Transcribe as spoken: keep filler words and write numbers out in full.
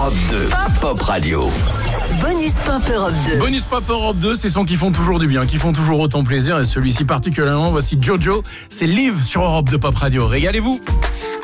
Europe deux, Pop Radio. Bonus Pop Europe deux. Bonus Pop Europe deux, c'est sons qui font toujours du bien, qui font toujours autant plaisir. Et celui-ci particulièrement, voici Jojo, c'est Live sur Europe deux Pop Radio. Régalez-vous.